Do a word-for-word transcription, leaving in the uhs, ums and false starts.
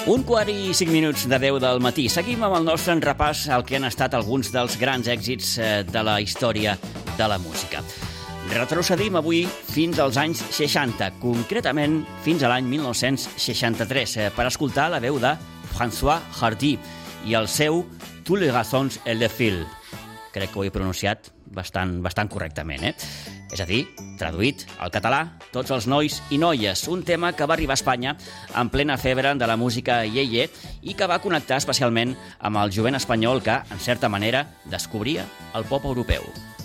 Un quart i cinc minuts de deu del matí. Seguim amb el nostre repàs al que han estat alguns dels grans èxits de la història de la música. Retrocedim avui fins als anys seixanta, concretament fins a l'any mil nou-cents seixanta-tres, per escoltar la veu de François Hardy i el seu Tous les garçons et les filles. Crec que ho he pronunciat bastant, bastant correctament, eh? És a dir, traduït al català, Tots els nois i noies, un tema que va arribar a Espanya en plena febre de la música ieye i que va connectar especialment amb el jovent espanyol que, en certa manera, descobria el pop europeu.